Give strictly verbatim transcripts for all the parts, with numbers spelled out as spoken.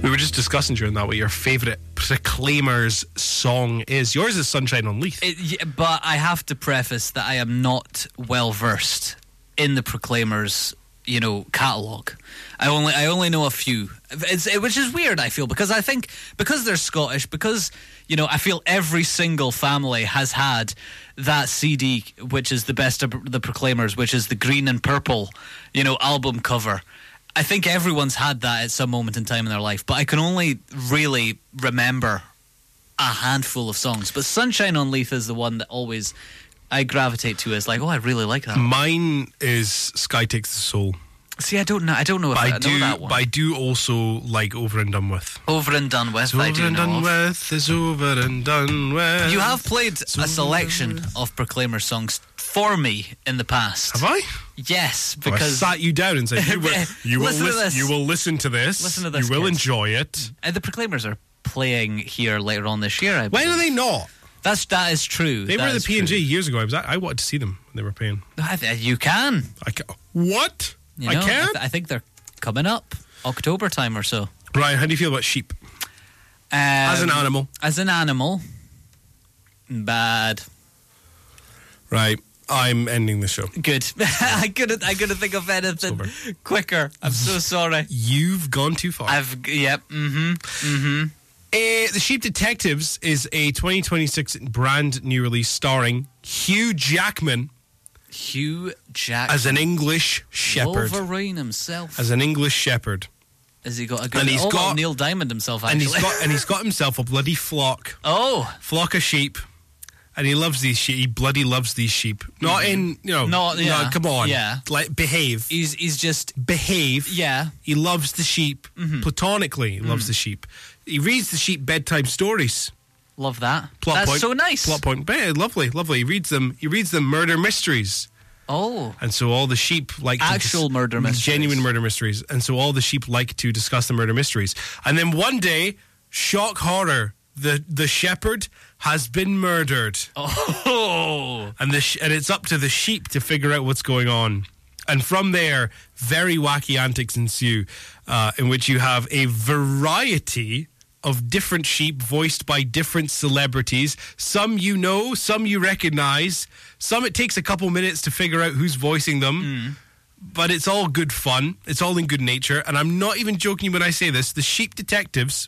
We were just discussing during that what your favourite Proclaimers song is. Yours is Sunshine on Leith. It, yeah, but I have to preface that I am not well versed in the Proclaimers, you know, catalogue. I only I only know a few. It's, it, which is weird, I feel, because I think because they're Scottish, because, you know, I feel every single family has had that C D, which is the best of the Proclaimers, which is the green and purple, you know, album cover. I think everyone's had that at some moment in time in their life, but I can only really remember a handful of songs. But Sunshine on Leith is the one that always I gravitate to as like, oh, I really like that. Mine is Sky Takes the Soul. See, I don't know. I don't know if But I, I know do, that one. but I do also like Over and Done With. Over and Done With, It's I over do and know done of. with. It's over and done with. You have played It's a over selection with. of Proclaimer songs for me in the past. Have I? Yes, Have I because sat you down and said, you will, you will, Listen to lis- this. you will listen to this. Listen to this, You will kids. enjoy it. uh, the Proclaimers are playing here later on this year. I When believe. are they not? That's that is true. They That were at the is P and G true. years ago. I was at, I wanted to see them when they were playing. I th- You can. I ca- what? You I know, can? th- I think they're coming up October time or so. Ryan, how do you feel about sheep? Um, As an animal. As an animal, bad. Right. I'm ending the show. Good. I couldn't. I couldn't think of anything over. quicker. I'm so sorry. You've gone too far. I've. Yep. Mm-hmm. Mm-hmm. Uh, the Sheep Detectives is a twenty twenty-six brand new release starring Hugh Jackman Hugh Jackman as an English shepherd. Wolverine himself. As an English shepherd. Has he got a good? And he's oh, got- Neil Diamond himself. And Actually. he's got and he's got himself a bloody flock. oh. Flock of sheep. And he loves these sheep. He bloody loves these sheep. Not in, you know, Not- yeah. no, come on. Yeah. Like, behave. He's he's just Behave. yeah. He loves the sheep. Platonically, he loves the sheep. He reads the sheep bedtime stories. Love that. Plot That's point. so nice. Plot point. Yeah, lovely, lovely. He reads them. He reads them murder mysteries. Oh. And so all the sheep like to Actual murder mysteries. Genuine murder mysteries. And so all the sheep like to discuss the murder mysteries. And then one day, shock horror, the the shepherd has been murdered. Oh. And the sh- and it's up to the sheep to figure out what's going on. And from there, very wacky antics ensue, uh, in which you have a variety of different sheep voiced by different celebrities. Some you know, some you recognize. Some it takes a couple minutes to figure out who's voicing them. But it's all good fun. It's all in good nature. And I'm not even joking when I say this. The Sheep Detectives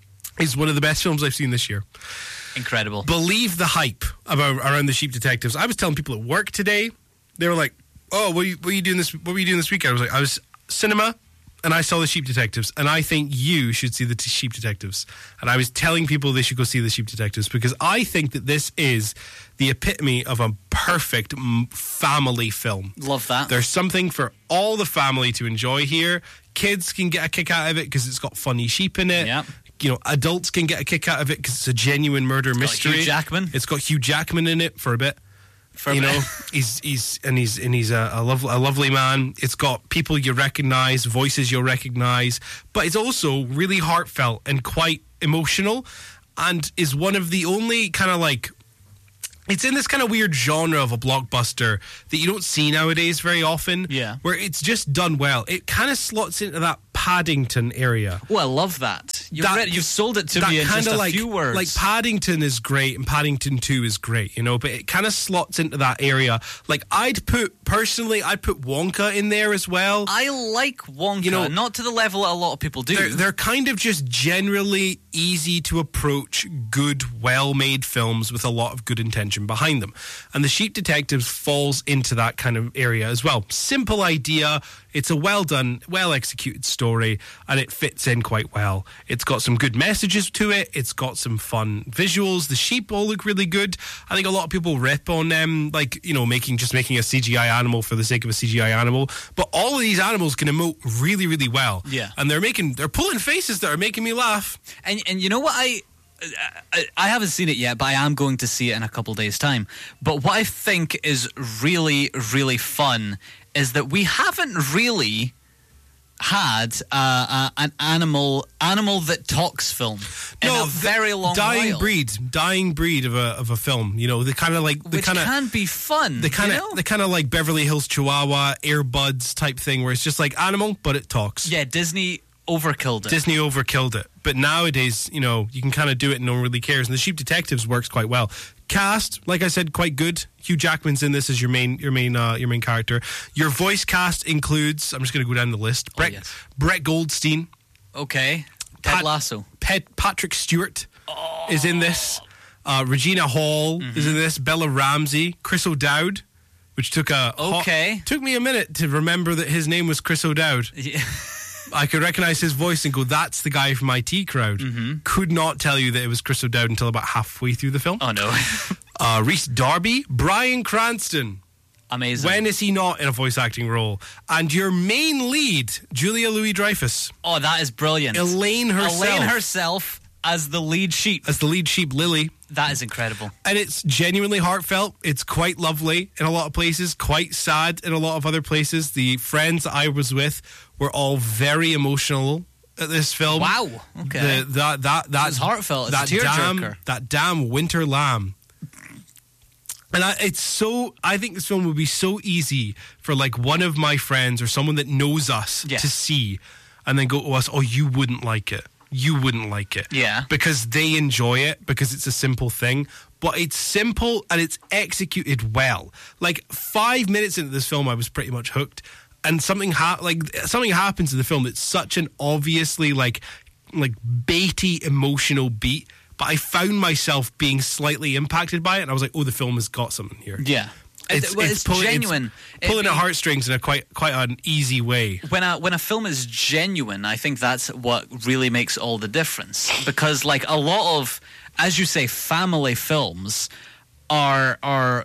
is one of the best films I've seen this year. Incredible. Believe the hype about around the Sheep Detectives. I was telling people at work today. They were like, "Oh, what are you, what are you doing this? What were you doing this weekend?" I was like, "I was cinema, and I saw the Sheep Detectives, and I think you should see the t- Sheep Detectives." And I was telling people they should go see the Sheep Detectives because I think that this is the epitome of a perfect m- family film. Love that. There's something for all the family to enjoy here. Kids can get a kick out of it because it's got funny sheep in it. Yep. You know, adults can get a kick out of it because it's a genuine murder got mystery. Hugh Jackman. It's got Hugh Jackman in it for a bit. For a you bit. know, he's he's and he's and he's a, a lovely a lovely man. It's got people you recognize, voices you'll recognize, but it's also really heartfelt and quite emotional, and is one of the only kind of like. It's in this kind of weird genre of a blockbuster that you don't see nowadays very often. Yeah. Where it's just done well. It kind of slots into that Paddington area. Oh, I love that. You've, That- read, you've sold it to that me in just kinda a like, few words. Like Paddington is great and Paddington two is great, you know, but it kind of slots into that area. Like I'd put, personally, I'd put Wonka in there as well. I like Wonka, You know, not to the level that a lot of people do. They're, they're kind of just generally easy to approach, good, well-made films with a lot of good intention behind them. And The Sheep Detectives falls into that kind of area as well. Simple idea. It's a well-done, well-executed story, and it fits in quite well. It's got some good messages to it. It's got some fun visuals. The sheep all look really good. I think a lot of people rip on them, like, you know, making just making a C G I animal for the sake of a C G I animal. But all of these animals can emote really, really well. Yeah. And they're making, they're pulling faces that are making me laugh. And and you know what I, I I haven't seen it yet, but I am going to see it in a couple days' time. But what I think is really really fun is that we haven't really had uh, uh, an animal animal that talks film in a very long dying while. breed, dying breed of a of a film. You know, the kind of like the which kind of can be fun. the kind of you know? the kind of like Beverly Hills Chihuahua, Air Buds type thing, where it's just like animal, but it talks. Yeah, Disney overkilled it. Disney overkilled it. But nowadays, you know, you can kind of do it and no one really cares. And The Sheep Detectives works quite well. Cast, like I said, quite good. Hugh Jackman's in this as your main your main uh, your main character. Your voice cast includes, I'm just going to go down the list. Brett, oh, yes. Brett Goldstein. Okay. Ted Pat, Lasso. Pet, Patrick Stewart oh. is in this. Uh, Regina Hall mm-hmm. is in this. Bella Ramsey. Chris O'Dowd, which took a okay. hot, took me a minute to remember that his name was Chris O'Dowd. Yeah. I could recognize his voice and go, that's the guy from I T Crowd. Mm-hmm. Could not tell you that it was Chris O'Dowd until about halfway through the film. Oh, no. uh, Rhys Darby, Bryan Cranston. Amazing. When is he not in a voice acting role? And your main lead, Julia Louis-Dreyfus. Oh, that is brilliant. Elaine herself. Elaine herself as the lead sheep. As the lead sheep, Lily. That is incredible. And it's genuinely heartfelt. It's quite lovely in a lot of places, quite sad in a lot of other places. The friends I was with were all very emotional at this film. Wow. Okay. The, that that that it's heartfelt. It's that a tearjerker. damn that damn winter lamb. And I, it's so. I think this film would be so easy for like one of my friends or someone that knows us yeah. to see, and then go to us. Oh, you wouldn't like it. You wouldn't like it. Yeah. Because they enjoy it, because it's a simple thing. But it's simple and it's executed well. Like five minutes into this film, I was pretty much hooked. And something ha- like something happens in the film that's such an obviously like like baity emotional beat. But I found myself being slightly impacted by it, and I was like, "Oh, the film has got something here." Yeah. It's, well, it's, it's pulling, genuine. It's pulling it, at heartstrings in a quite quite an easy way. When a when a film is genuine, I think that's what really makes all the difference. Because like a lot of, as you say, family films are are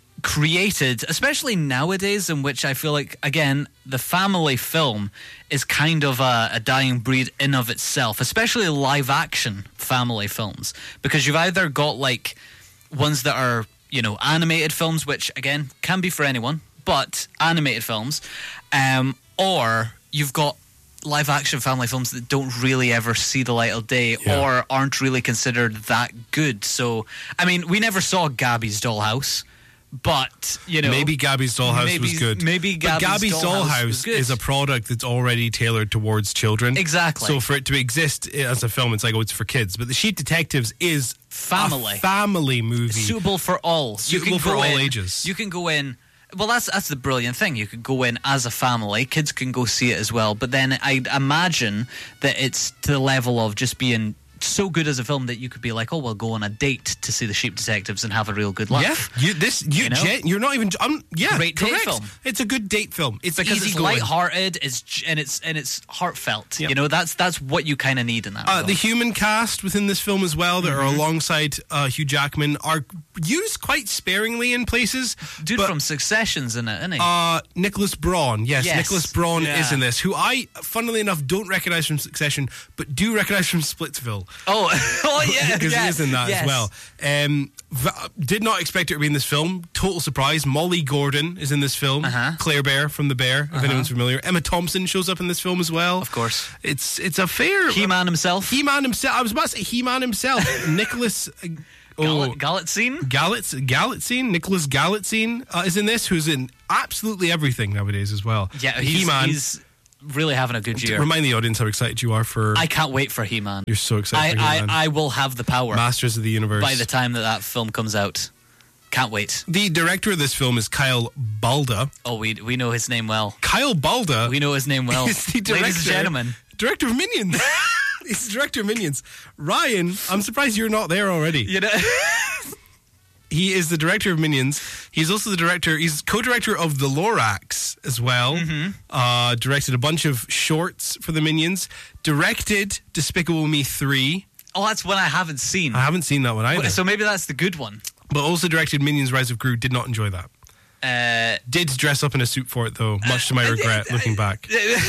created, especially nowadays, in which I feel like again the family film is kind of a, a dying breed in of itself, especially live action family films, because you've either got like ones that are, you know, animated films, which again can be for anyone, but animated films, um, or you've got live action family films that don't really ever see the light of day yeah. or aren't really considered that good. So, I mean, we never saw Gabby's Dollhouse, but, you know, maybe Gabby's Dollhouse maybe, was good. Maybe Gabby's, but Gabby's Dollhouse, Dollhouse was good. is a product that's already tailored towards children. Exactly. So for it to exist as a film, it's like, oh, it's for kids. But The Sheep Detectives is family, a family movie, suitable for all, suitable for all in, ages. You can go in. Well, that's that's the brilliant thing. You could go in as a family. Kids can go see it as well. But then I'd imagine that it's to the level of just being so good as a film that you could be like, oh, we'll go on a date to see The Sheep Detectives and have a real good laugh. Yeah, you, this you, you know? Jen, you're not even. Um, yeah, great correct. date film. It's a good date film. It's because easy it's going. lighthearted, it's and it's and it's heartfelt. Yep. You know, that's that's what you kind of need in that. Uh, film. the human cast within this film as well, that mm-hmm. are alongside uh, Hugh Jackman, are used quite sparingly in places. Dude but, from Succession's in it, isn't he? Uh, Nicholas Braun, yes, yes. Nicholas Braun yeah. is in this, who I, funnily enough, don't recognise from Succession, but do recognise from Splitsville. Oh, oh yeah, because yes. he is in that yes. as well. Um, v- did not expect her to be in this film. Total surprise. Molly Gordon is in this film. Uh-huh. Claire Bear from The Bear, if uh-huh. anyone's familiar. Emma Thompson shows up in this film as well. Of course. It's it's a fair... He-Man himself. He-Man himself. I was about to say He-Man himself. Nicholas... Uh, Oh, Galitzine? Galitz, Galitzine, Nicholas Galitzine uh, is in this, who's in absolutely everything nowadays as well. Yeah, he's, He-Man. he's really having a good year. Remind the audience how excited you are for... I can't wait for He-Man. You're so excited I, for He-Man. I, I will have the power. Masters of the Universe. By the time that that film comes out. Can't wait. The director of this film is Kyle Balda. Oh, we we know his name well. Kyle Balda. We know his name well. Is the director, Ladies and gentlemen. Director of Minions. He's the director of Minions. Ryan, I'm surprised you're not there already. You know... He is the director of Minions. He's also the director, he's co-director of The Lorax as well. Mm-hmm. Uh, directed a bunch of shorts for the Minions. Directed Despicable Me three. Oh, that's one I haven't seen. I haven't seen that one either. So maybe that's the good one. But also directed Minions Rise of Gru. Did not enjoy that. Uh, Did dress up in a suit for it though, much to my regret, looking back.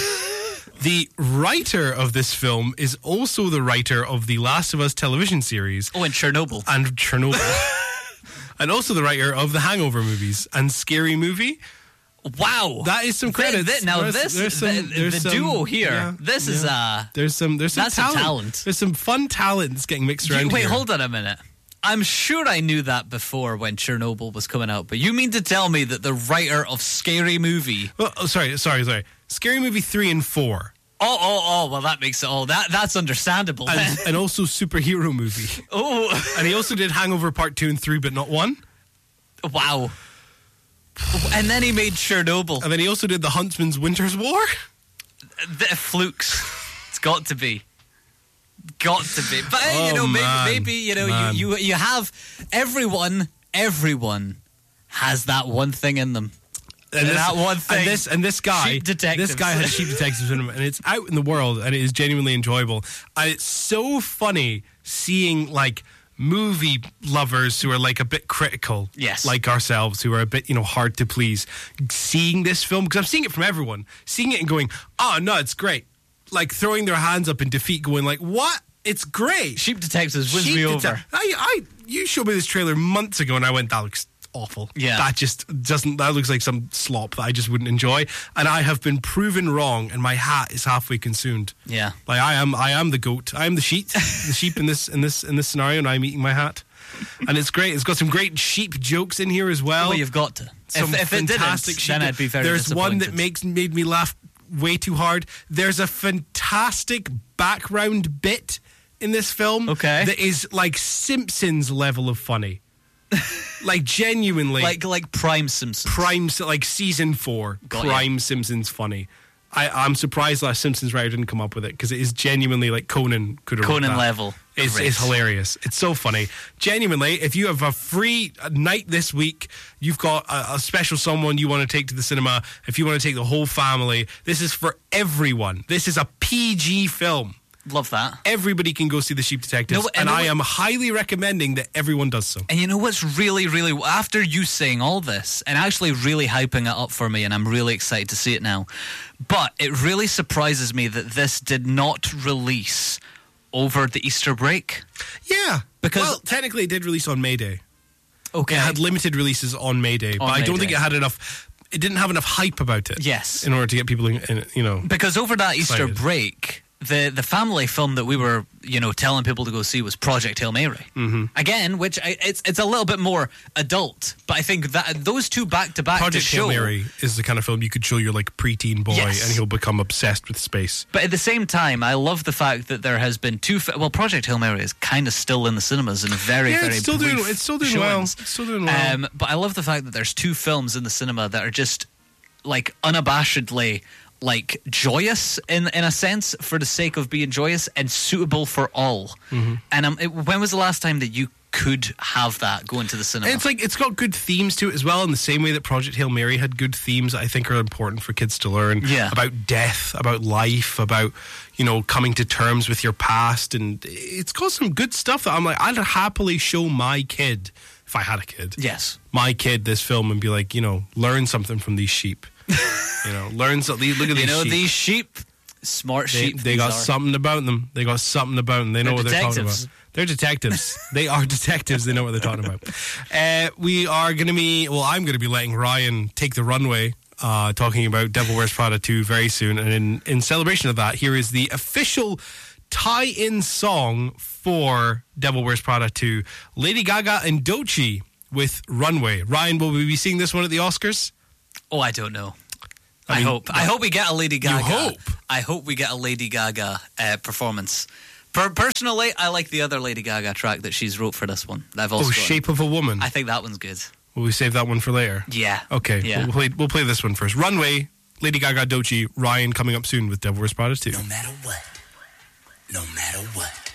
The writer of this film is also the writer of the Last of Us television series. Oh, and Chernobyl. And Chernobyl. And also the writer of the Hangover movies and Scary Movie. Wow, that is some credits. The, the, now there's, this, there's some, the, there's the some, duo here. Yeah, this yeah. is uh There's some. There's some that's talent. some talent. There's some fun talents getting mixed around. You, wait, here. hold on a minute. I'm sure I knew that before when Chernobyl was coming out, but you mean to tell me that the writer of Scary Movie? Well, oh, sorry, sorry, sorry. Scary Movie three and four. Oh, oh, oh, well, that makes it all... That That's understandable. And, and also superhero movie. Oh. And he also did Hangover Part two and three, but not one. Wow. And then he made Chernobyl. And then he also did The Huntsman's Winter's War. The flukes. It's got to be. Got to be. But, oh, you know, maybe, man. maybe, you know, you, you, you have... Everyone, everyone has that one thing in them. And, this, that one thing. And this, and this guy, Sheep Detectives. this guy has Sheep Detectives in him, and it's out in the world, and it is genuinely enjoyable. And it's so funny seeing like movie lovers who are like a bit critical, yes, like ourselves, who are a bit, you know, hard to please, seeing this film, because I'm seeing it from everyone, seeing it and going, oh no, it's great, like throwing their hands up in defeat, going like, what? It's great. Sheep Detectives wins Sheep me Dete- over. I, I, you showed me this trailer months ago, and I went, that looks awful. Yeah. That just doesn't, that looks like some slop that I just wouldn't enjoy. And I have been proven wrong, and my hat is halfway consumed. Yeah. Like I am I am the goat. I am the sheep, the sheep in this in this in this scenario, and I'm eating my hat. And it's great. It's got some great sheep jokes in here as well. Well, you've got to. Some if, if it fantastic didn't, sheep. then I'd be very There's one that disappointed. makes made me laugh way too hard. There's a fantastic background bit in this film Okay. that is like Simpsons level of funny. Like genuinely, Like like Prime Simpsons. prime, like season four, Got prime ya. Simpsons funny. I, I'm surprised that Simpsons writer didn't come up with it, because it is genuinely like Conan could have wrote Conan that. level. It's, Great. it's hilarious. It's so funny. Genuinely, if you have a free night this week, you've got a, a special someone you want to take to the cinema, if you want to take the whole family, this is for everyone. This is a P G film. Love that. Everybody can go see The Sheep Detectives, No, and and I no- am highly recommending that everyone does so. And you know what's really, really... After you saying all this, and actually really hyping it up for me, and I'm really excited to see it now, but it really surprises me that this did not release over the Easter break. Yeah, Because- well, technically it did release on May Day. Okay. It had limited releases on May Day, but I don't May think Day. it had enough. It didn't have enough hype about it. Yes. in order to get people, in, in, you know. Because over that Easter Excited. break, the the family film that we were, you know, telling people to go see was Project Hail Mary. Mm-hmm. Again, which I, it's it's a little bit more adult, but I think that those two back to back to Project show. Hail Mary is the kind of film you could show your like preteen boy, Yes. and he'll become obsessed with space. But at the same time, I love the fact that there has been two. Fi- well, Project Hail Mary is kind of still in the cinemas in very, Yeah, very it's still doing. brief It's still doing well. showings. It's still doing well. Um, but I love the fact that there's two films in the cinema that are just like unabashedly like joyous in in a sense for the sake of being joyous and suitable for all. Mm-hmm. And um, it, when was the last time that you could have that going to the cinema? It's like it's got good themes to it as well, in the same way that Project Hail Mary had good themes that I think are important for kids to learn. Yeah. About death, about life, about, you know, coming to terms with your past, and it's got some good stuff that I'm like, I'd happily show my kid, if I had a kid, yes. my kid this film and be like, you know, learn something from these sheep. You know, learn something. Look at these You know sheep. these sheep, smart They, sheep. they these got are. something about them. They got something about them. They know They're what they're talking detectives. about. They're detectives. They are detectives. They know what they're talking about. Uh, we are going to be, well, I'm going to be letting Ryan take the runway, uh, talking about Devil Wears Prada two very soon. And in, in celebration of that, here is the official tie-in song for Devil Wears Prada two, Lady Gaga and Doechii with Runway. Ryan, will we be seeing this one at the Oscars? Oh, I don't know. I, I mean, hope. I hope we get a Lady Gaga. hope? I hope we get a Lady Gaga uh, performance. Per- personally, I like the other Lady Gaga track that she's wrote for this one. That I've also Oh, got. Shape of a Woman. I think that one's good. Will we save that one for later? Yeah. Okay, Yeah. we'll play, we'll play this one first. Runway, Lady Gaga, Doechii, Ryan coming up soon with Devil Wears Prada two. No matter what, no matter what.